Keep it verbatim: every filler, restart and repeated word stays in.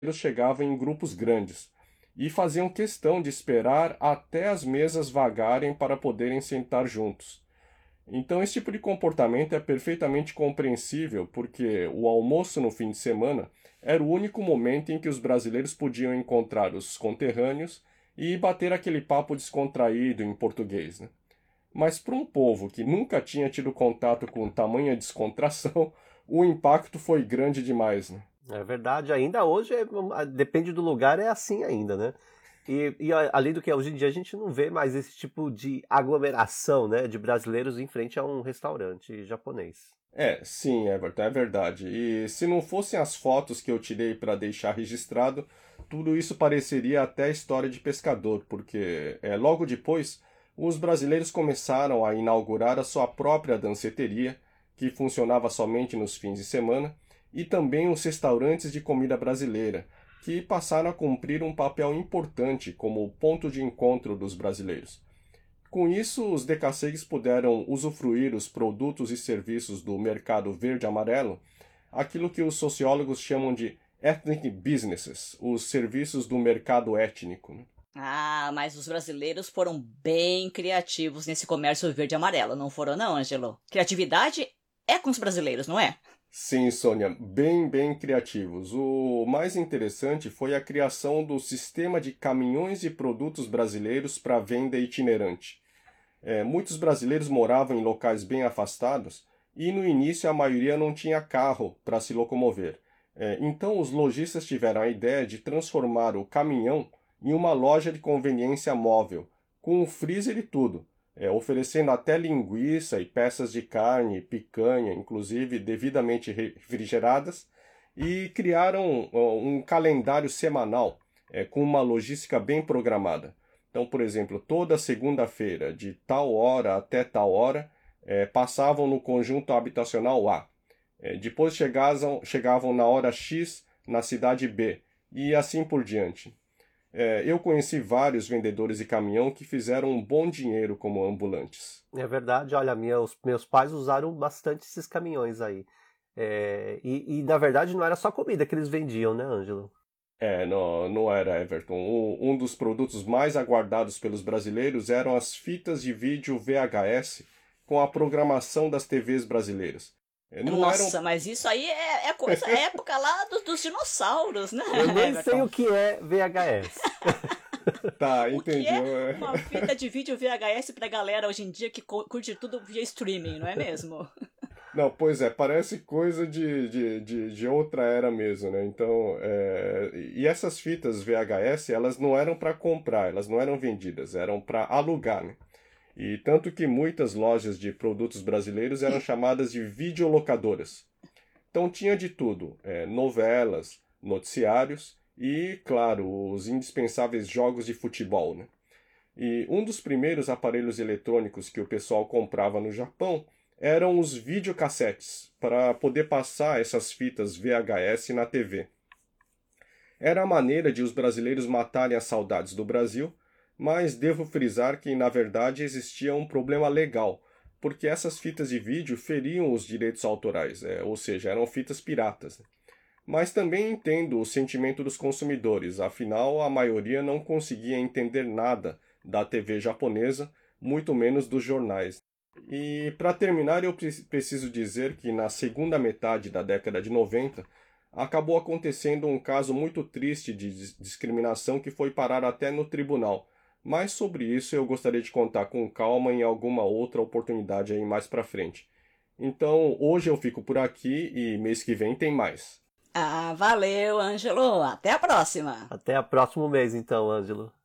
chegavam em grupos grandes e faziam questão de esperar até as mesas vagarem para poderem sentar juntos. Então, esse tipo de comportamento é perfeitamente compreensível, porque o almoço no fim de semana era o único momento em que os brasileiros podiam encontrar os conterrâneos e bater aquele papo descontraído em português, né? Mas para um povo que nunca tinha tido contato com tamanha descontração, o impacto foi grande demais, né? É verdade, ainda hoje, é, depende do lugar, é assim ainda, né? E, e além do que, hoje em dia a gente não vê mais esse tipo de aglomeração, né, de brasileiros em frente a um restaurante japonês. É, sim, Everton, é verdade. E se não fossem as fotos que eu tirei para deixar registrado, tudo isso pareceria até história de pescador, porque é, logo depois os brasileiros começaram a inaugurar a sua própria danceteria, que funcionava somente nos fins de semana, e também os restaurantes de comida brasileira, que passaram a cumprir um papel importante como ponto de encontro dos brasileiros. Com isso, os decassegues puderam usufruir os produtos e serviços do mercado verde-amarelo, aquilo que os sociólogos chamam de ethnic businesses, os serviços do mercado étnico. Ah, mas os brasileiros foram bem criativos nesse comércio verde-amarelo, não foram não, Ângelo? Criatividade é com os brasileiros, não é? Sim, Sônia, bem, bem criativos. O mais interessante foi a criação do sistema de caminhões de produtos brasileiros para venda itinerante. É, muitos brasileiros moravam em locais bem afastados e no início a maioria não tinha carro para se locomover. É, então os lojistas tiveram a ideia de transformar o caminhão em uma loja de conveniência móvel, com um freezer e tudo, é, oferecendo até linguiça e peças de carne, picanha, inclusive devidamente refrigeradas, e criaram um, um calendário semanal é, com uma logística bem programada. Então, por exemplo, toda segunda-feira, de tal hora até tal hora, é, passavam no conjunto habitacional A. É, depois chegavam, chegavam na hora X na cidade B, e assim por diante. É, eu conheci vários vendedores de caminhão que fizeram um bom dinheiro como ambulantes. É verdade, olha, meus, meus pais usaram bastante esses caminhões aí. É, e, e, na verdade, não era só comida que eles vendiam, né, Ângelo? É, não, não era, Everton. Um, um dos produtos mais aguardados pelos brasileiros eram as fitas de vídeo V H S com a programação das T Vs brasileiras. Não Nossa, eram... mas isso aí é, é coisa é época lá dos, dos dinossauros, né? Eu nem Everton? sei o que é V H S. Tá, entendi. O que é uma fita de vídeo V H S pra galera hoje em dia que curte tudo via streaming, não é mesmo? Não, pois é, parece coisa de, de, de, de outra era mesmo, né? Então, é... e essas fitas V H S, elas não eram para comprar, elas não eram vendidas, eram para alugar, né? E tanto que muitas lojas de produtos brasileiros eram chamadas de videolocadoras. Então tinha de tudo, é, novelas, noticiários e, claro, os indispensáveis jogos de futebol, né? E um dos primeiros aparelhos eletrônicos que o pessoal comprava no Japão eram os videocassetes, para poder passar essas fitas V H S na T V. Era a maneira de os brasileiros matarem as saudades do Brasil, mas devo frisar que, na verdade, existia um problema legal, porque essas fitas de vídeo feriam os direitos autorais, é, ou seja, eram fitas piratas. Mas também entendo o sentimento dos consumidores, afinal, a maioria não conseguia entender nada da T V japonesa, muito menos dos jornais. E, para terminar, eu preciso dizer que, na segunda metade da década de noventa, acabou acontecendo um caso muito triste de discriminação que foi parar até no tribunal. Mas sobre isso eu gostaria de contar com calma em alguma outra oportunidade aí mais pra frente. Então, hoje eu fico por aqui e mês que vem tem mais. Ah, valeu, Ângelo. Até a próxima. Até o próximo mês, então, Ângelo.